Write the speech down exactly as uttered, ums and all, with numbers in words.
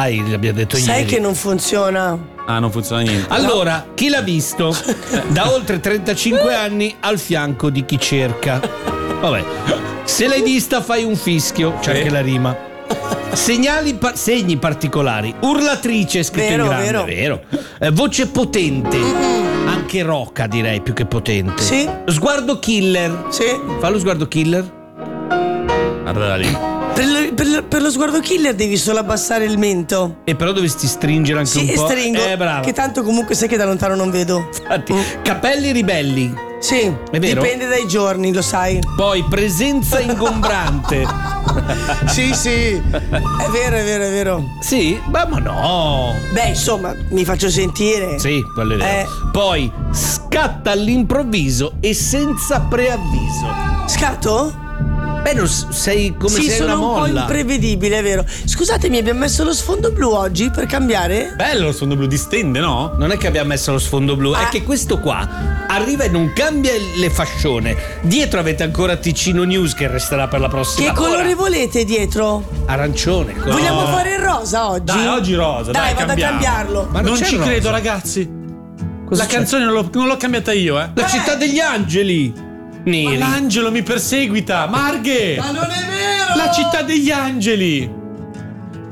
dai, l'abbiamo detto Sai ieri. che non funziona. Ah, non funziona niente. Allora, chi l'ha visto? Da oltre trentacinque anni al fianco di chi cerca. Vabbè, se l'hai vista fai un fischio, c'è Sì. anche la rima. Segnali pa- segni particolari. Urlatrice scritto Vero, in grande, vero. vero. Eh, voce potente. Anche roca, direi, più che potente. Sì. Sguardo killer. Sì. Fa lo sguardo killer. Guarda lì. Per lo, per lo- per lo sguardo killer devi solo abbassare il mento. E però dovresti stringere anche Sì, un e po'. stringo. Eh, bravo. Che tanto comunque sai che da lontano non vedo. Infatti, capelli ribelli. Sì, È vero? dipende dai giorni, lo sai. Poi presenza ingombrante. Sì, sì. È vero, è vero, è vero. Sì, ma ma no. Beh, insomma, mi faccio sentire. Sì, quello è vero. Eh. Poi scatta all'improvviso e senza preavviso. Scatto? Beh, non s- sei come sì, sei sono una un po' molla. imprevedibile, è vero. Scusatemi, abbiamo messo lo sfondo blu oggi per cambiare? Bello lo sfondo blu, distende, no? Non è che abbiamo messo lo sfondo blu, è Ah. che questo qua arriva e non cambia le fascione. Dietro avete ancora Ticino News che resterà per la prossima Che ora. colore volete dietro? Arancione. quello- Vogliamo fare il rosa oggi? Dai, oggi rosa, dai, Dai, vado cambiamo. a cambiarlo. Ma non c'è ci rosa. credo, ragazzi. Cosa La c'è? canzone non l'ho, non l'ho cambiata io, eh. La città degli angeli. Neri. Ma l'angelo mi perseguita, Marghe! Ma non è vero! La città degli angeli!